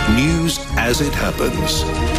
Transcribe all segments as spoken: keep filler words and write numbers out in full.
News as it happens.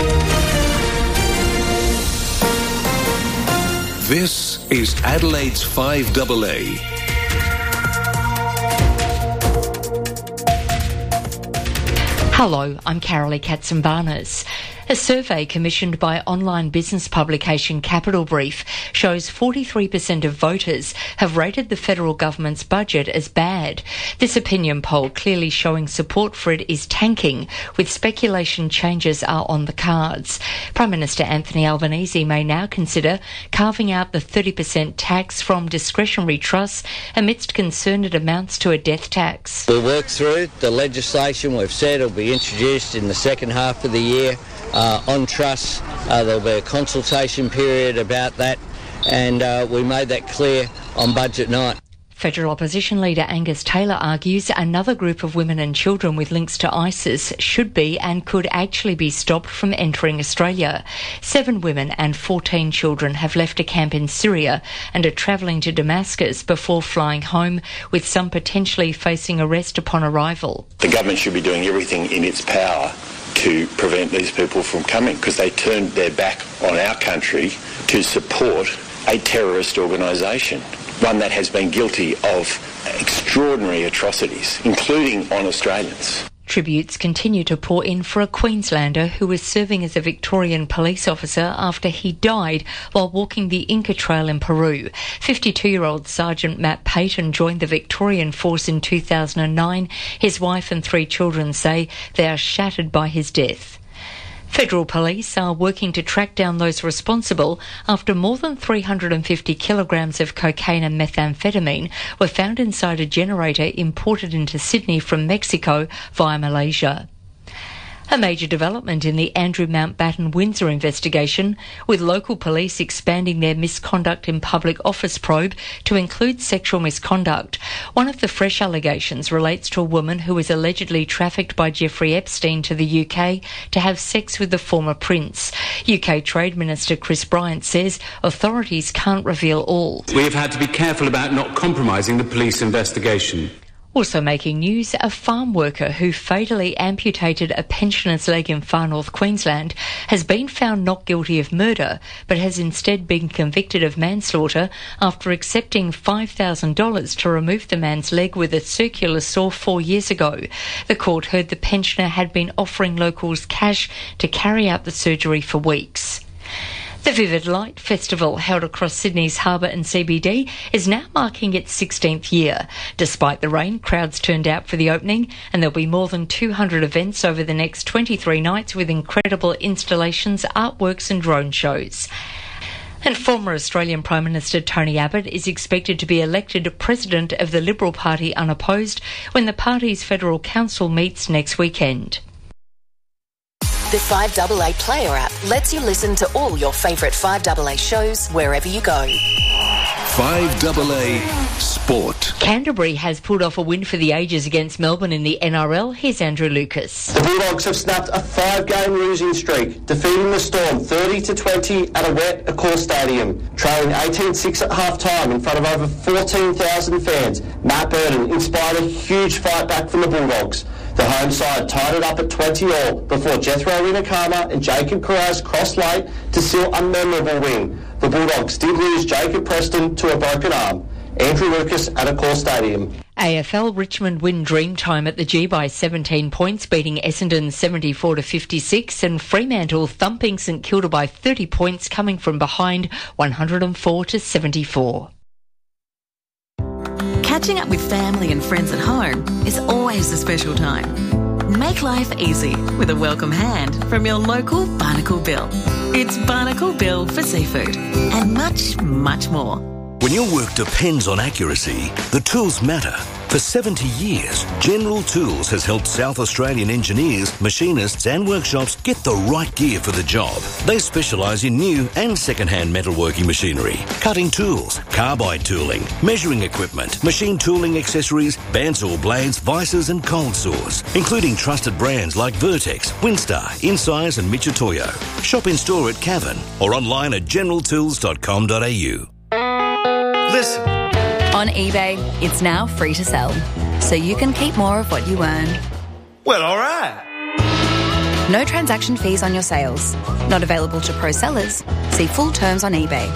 This is Adelaide's five A A. Hello, I'm Carolee Katsimbarnas. A survey commissioned by online business publication Capital Brief shows forty-three percent of voters have rated the federal government's budget as bad. This opinion poll clearly showing support for it is tanking, with speculation changes are on the cards. Prime Minister Anthony Albanese may now consider carving out the thirty percent tax from discretionary trusts amidst concern it amounts to a death tax. We'll work through the legislation. We've said it'll be introduced in the second half of the year. Uh, on trusts, uh, there'll be a consultation period about that, and uh, we made that clear on budget night. Federal opposition leader Angus Taylor argues another group of women and children with links to ISIS should be and could actually be stopped from entering Australia. Seven women and fourteen children have left a camp in Syria and are travelling to Damascus before flying home, with some potentially facing arrest upon arrival. The government should be doing everything in its power to prevent these people from coming, because they turned their back on our country to support a terrorist organisation, one that has been guilty of extraordinary atrocities, including on Australians. Tributes continue to pour in for a Queenslander who was serving as a Victorian police officer after he died while walking the Inca Trail in Peru. fifty-two-year-old Sergeant Matt Payton joined the Victorian Force in two thousand nine. His wife and three children say they are shattered by his death. Federal police are working to track down those responsible after more than three hundred fifty kilograms of cocaine and methamphetamine were found inside a generator imported into Sydney from Mexico via Malaysia. A major development in the Andrew Mountbatten Windsor investigation, with local police expanding their misconduct in public office probe to include sexual misconduct. One of the fresh allegations relates to a woman who was allegedly trafficked by Jeffrey Epstein to the U K to have sex with the former prince. U K Trade Minister Chris Bryant says authorities can't reveal all. We have had to be careful about not compromising the police investigation. Also making news, a farm worker who fatally amputated a pensioner's leg in far north Queensland has been found not guilty of murder, but has instead been convicted of manslaughter after accepting five thousand dollars to remove the man's leg with a circular saw four years ago. The court heard the pensioner had been offering locals cash to carry out the surgery for weeks. The Vivid Light Festival, held across Sydney's Harbour and C B D, is now marking its sixteenth year. Despite the rain, crowds turned out for the opening, and there'll be more than two hundred events over the next twenty-three nights with incredible installations, artworks and drone shows. And former Australian Prime Minister Tony Abbott is expected to be elected President of the Liberal Party unopposed when the party's federal council meets next weekend. The five A A Player app lets you listen to all your favourite five A A shows wherever you go. five A A Sport. Canterbury has pulled off a win for the ages against Melbourne in the N R L. Here's Andrew Lucas. The Bulldogs have snapped a five-game losing streak, defeating the Storm thirty to twenty at a wet Accor Stadium, trailing eighteen six at half-time in front of over fourteen thousand fans. Matt Burton inspired a huge fight back from the Bulldogs. The home side tied it up at twenty all before Jethro Winakama and Jacob Carraz crossed late to seal a memorable win. The Bulldogs did lose Jacob Preston to a broken arm. Andrew Lucas at Accor Stadium. A F L Richmond win Dreamtime at the G by seventeen points, beating Essendon seventy-four to fifty-six, and Fremantle thumping St Kilda by thirty points, coming from behind one hundred four to seventy-four. Catching up with family and friends at home is always a special time. Make life easy with a welcome hand from your local Barnacle Bill. It's Barnacle Bill for seafood and much, much more. When your work depends on accuracy, the tools matter. For seventy years, General Tools has helped South Australian engineers, machinists and workshops get the right gear for the job. They specialise in new and second-hand metalworking machinery, cutting tools, carbide tooling, measuring equipment, machine tooling accessories, bandsaw blades, vices and cold saws, including trusted brands like Vertex, Winstar, Incise and Michitoyo. Shop in store at Cavan or online at general tools dot com dot a u. Listen. On eBay, it's now free to sell, so you can keep more of what you earn. Well, all right. No transaction fees on your sales. Not available to pro sellers. See full terms on eBay.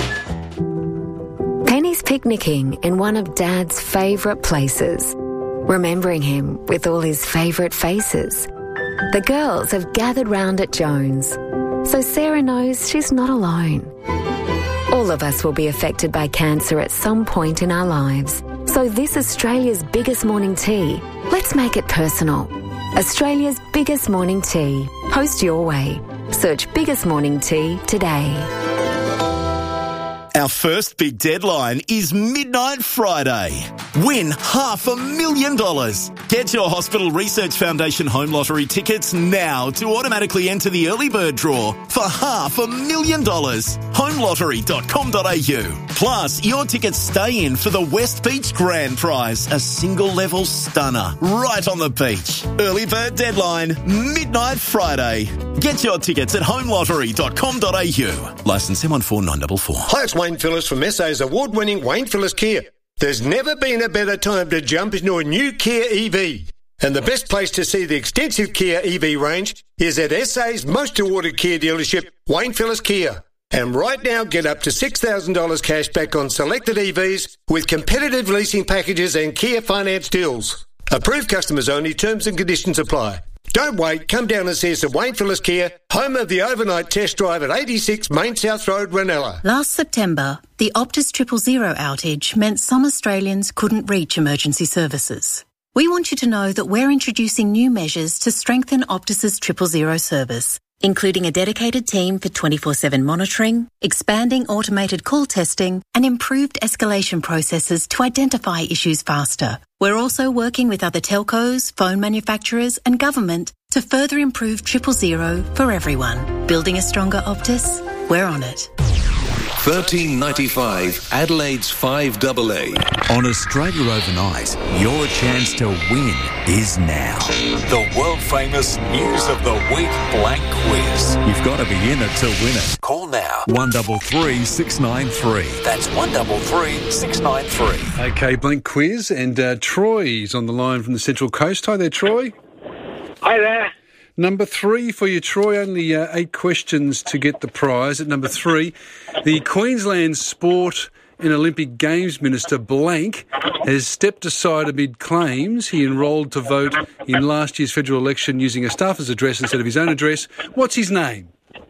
Penny's picnicking in one of Dad's favourite places, remembering him with all his favourite faces. The girls have gathered round at Jones, so Sarah knows she's not alone. All of us will be affected by cancer at some point in our lives. So this Australia's biggest morning tea, let's make it personal. Australia's biggest morning tea. Post your way. Search Biggest Morning Tea today. Our first big deadline is Midnight Friday. Win half a million dollars. Get your Hospital Research Foundation Home Lottery tickets now to automatically enter the early bird draw for half a million dollars. home lottery dot com dot a u. Plus, your tickets stay in for the West Beach Grand Prize, a single-level stunner right on the beach. Early bird deadline, Midnight Friday. Get your tickets at home lottery dot com dot a u. Licence M one four nine four four. Hi, it's Wayne Phillips from S A's award-winning Wayne Phillips Kia. There's never been a better time to jump into a new Kia E V. And the best place to see the extensive Kia E V range is at S A's most awarded Kia dealership, Wayne Phillips Kia. And right now, get up to six thousand dollars cash back on selected E Vs with competitive leasing packages and Kia finance deals. Approved customers only, terms and conditions apply. Don't wait, come down and see us at Wayne Phillips Kia, home of the overnight test drive at eighty-six Main South Road, Ranella. Last September, the Optus Triple Zero outage meant some Australians couldn't reach emergency services. We want you to know that we're introducing new measures to strengthen Optus's Triple Zero service, including a dedicated team for twenty-four seven monitoring, expanding automated call testing, and improved escalation processes to identify issues faster. We're also working with other telcos, phone manufacturers, and government to further improve Triple Zero for everyone. Building a stronger Optus? We're on it. thirteen ninety-five Adelaide's five double A. On Australia Overnight, your chance to win is now. The world-famous News of the Week blank quiz. You've got to be in it to win it. Call now. one three three, six nine three. That's one three three, six nine three. Okay, blank quiz, and uh, Troy's on the line from the Central Coast. Hi there, Troy. Hi there. Number three for you, Troy. Only uh, eight questions to get the prize. At number three, the Queensland Sport and Olympic Games Minister, blank, has stepped aside amid claims he enrolled to vote in last year's federal election using a staffer's address instead of his own address. What's his name?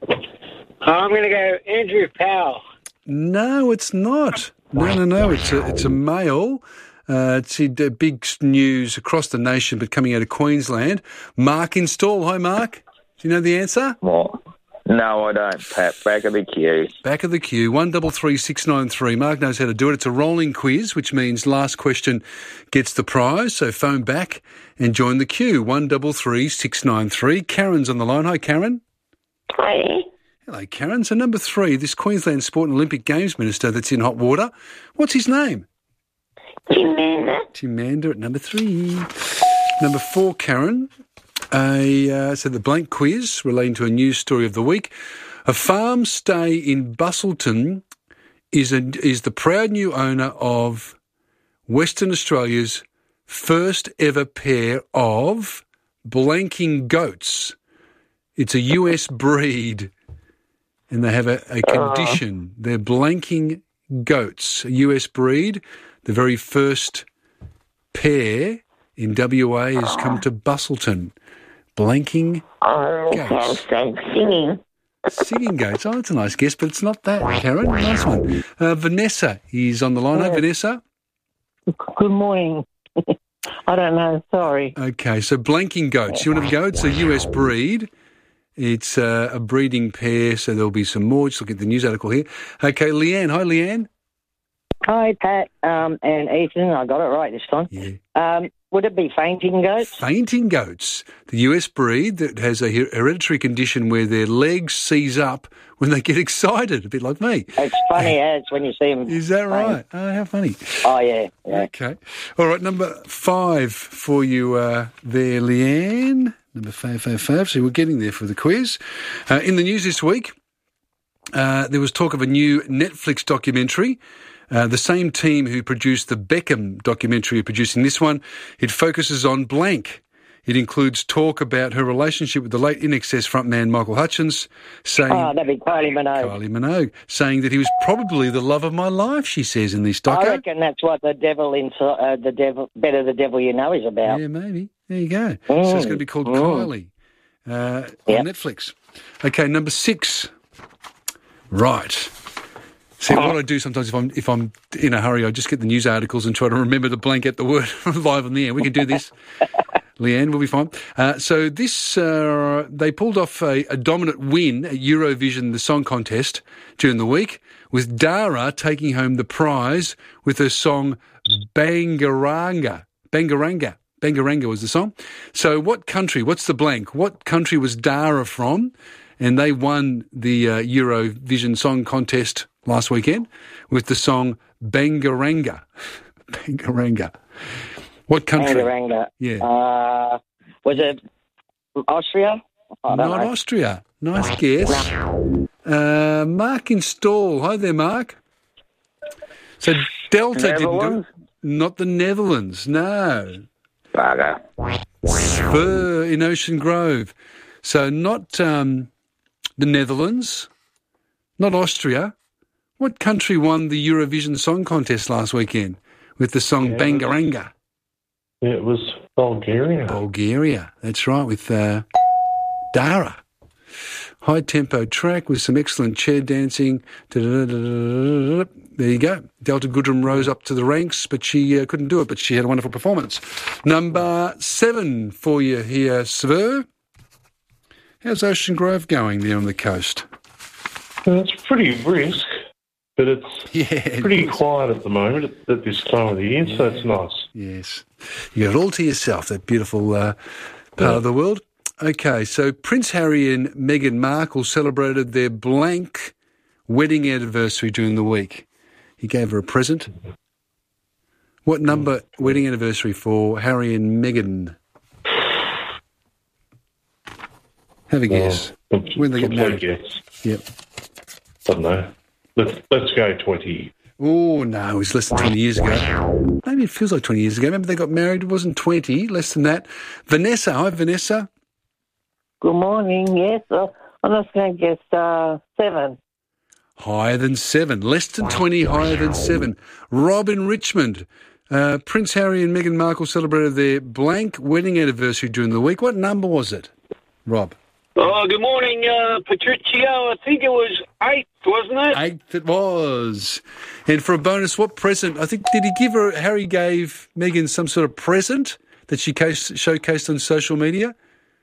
I'm going to go Andrew Powell. No, it's not. No, no, no. It's a, it's a male. Uh, it's a big news across the nation, but coming out of Queensland. Mark in Stall. Hi, Mark. Do you know the answer? Well, no, I don't, Pat. Back of the queue. Back of the queue. one three three, six nine three. Mark knows how to do it. It's a rolling quiz, which means last question gets the prize. So phone back and join the queue. one three three, six nine three. Karen's on the line. Hi, Karen. Hi. Hello, Karen. So number three, this Queensland Sport and Olympic Games Minister that's in hot water. What's his name? Tim Mander. Tim Mander at number three. Number four, Karen. A, uh, so the blank quiz relating to a news story of the week. A farm stay in Busselton is a, is the proud new owner of Western Australia's first ever pair of blanking goats. It's a U S breed, and they have a, a condition. They're blanking goats, a U S breed. The very first pair in W A has come to Busselton. Blanking oh, goats. Oh, singing. Singing goats. Oh, that's a nice guess, but it's not that, Karen. Nice one. Uh, Vanessa is on the line. Hi, Vanessa. Good morning. I don't know, sorry. Okay, so blanking goats. You want to go? It's a U S breed. It's uh, a breeding pair, so there'll be some more. Just look at the news article here. Okay, Leanne. Hi, Leanne. Hi, Pat um, and Ethan. I got it right this time. Yeah. Um, would it be fainting goats? Fainting goats. The U S breed that has a hereditary condition where their legs seize up when they get excited, a bit like me. It's funny as when you see them. Is that right? Oh, how funny. Oh, yeah. yeah. Okay. All right, number five for you uh, there, Leanne. Number five, five, five. So we're getting there for the quiz. Uh, in the news this week, uh, there was talk of a new Netflix documentary. Uh, the same team who produced the Beckham documentary are producing this one. It focuses on blank. It includes talk about her relationship with the late In Excess frontman Michael Hutchence, saying... Oh, that'd be Kylie Minogue. Kylie Minogue, saying that he was probably the love of my life, she says in this doco. I reckon that's what the devil, in, uh, the devil, Better the Devil You Know is about. Yeah, maybe. There you go. Mm. So it's going to be called Mm. Kylie uh, Yep. on Netflix. Okay, number six. Right. See, what I do sometimes if I'm if I'm in a hurry, I just get the news articles and try to remember to blank out the word live on the air. We can do this. Leanne, we'll be fine. Uh, so this, uh, they pulled off a, a dominant win at Eurovision, the song contest, during the week, with Dara taking home the prize with her song Bangaranga. Bangaranga. Bangaranga was the song. So what country, what's the blank? What country was Dara from? And they won the uh, Eurovision Song Contest last weekend with the song Bangaranga. Bangaranga. What country? Bangaranga. Yeah. Uh, was it Austria? I don't Not know. Austria. Nice guess. Uh, Mark in Stall. Hi there, Mark. So Delta didn't do Netherlands? it. Not the Netherlands, no. Bugger. Spur in Ocean Grove. So not um, the Netherlands, not Austria. What country won the Eurovision Song Contest last weekend with the song Yeah, Bangaranga? It was Bulgaria. Bulgaria, that's right, with uh, Dara. High-tempo track with some excellent chair dancing. Da-da-da-da-da-da-da. There you go. Delta Goodrem rose up to the ranks, but she uh, couldn't do it, but she had a wonderful performance. Number seven for you here, Svir. How's Ocean Grove going there on the coast? Well, it's pretty brisk, but it's yeah, pretty quiet at the moment at, at this time of the year, so it's nice. Yes. You got it all to yourself, that beautiful uh, part Yeah. of the world. Okay, so Prince Harry and Meghan Markle celebrated their blank wedding anniversary during the week. He gave her a present. What number wedding anniversary for Harry and Meghan? Have a guess. Oh, when they get married. Guess. Yep. I don't know. Let's, let's go twenty. Oh, no, it was less than twenty years ago. Maybe it feels like twenty years ago. Remember they got married? It wasn't twenty, less than that. Vanessa. Hi, Vanessa. Good morning. Yes, uh, I'm just going to guess uh, seven. Higher than seven. Less than twenty, higher than seven. Rob in Richmond. Uh, Prince Harry and Meghan Markle celebrated their blank wedding anniversary during the week. What number was it, Rob? Oh, good morning, uh, Patricio. I think it was eighth, wasn't it? Eighth it was. And for a bonus, what present? I think, did he give her, Harry gave Meghan some sort of present that she case, showcased on social media?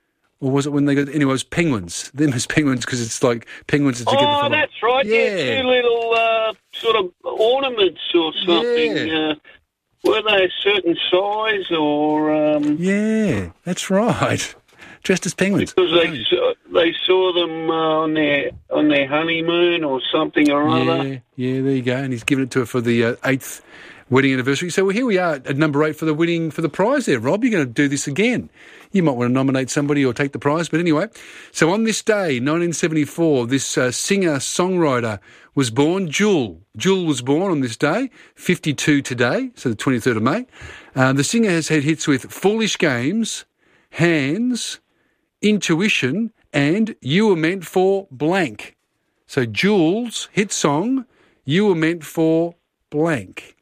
Or was it when they got, anyway, it was penguins. Them as penguins, because it's like penguins are together. Oh, for that's right. Yeah, Yeah. two little uh, sort of ornaments or something. Yeah. Uh, were they a certain size or? Um, Yeah, that's right. Dressed as penguins. Because they saw, they saw them uh, on their on their honeymoon or something or other. Yeah, yeah, there you go. And he's given it to her for the uh, eighth wedding anniversary. So well, here we are at number eight for the winning for the prize there, Rob. You're going to do this again. You might want to nominate somebody or take the prize. But anyway, so on this day, nineteen seventy-four, this uh, singer-songwriter was born, Jewel. Jewel was born on this day, fifty-two today, so the twenty-third of May. Uh, the singer has had hits with Foolish Games, Hands, Intuition, and You Were Meant for Blank. So Jules' hit song, You Were Meant for Blank.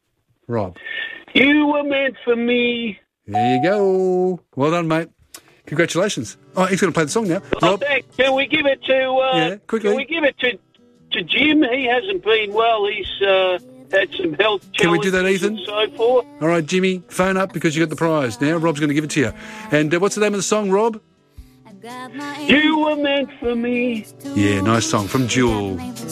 Rob. You were meant for me. There you go. Well done, mate. Congratulations. Oh, he's going to play the song now. Oh, Rob. thanks. Can we give it to? Uh, Yeah, quickly. Can we give it to to Jim? He hasn't been well. He's uh, had some health challenges. Can we do that, Ethan? And so forth. All right, Jimmy, phone up because you got the prize. Now Rob's going to give it to you. And uh, what's the name of the song, Rob? You were meant for me. Yeah, nice song from Jewel.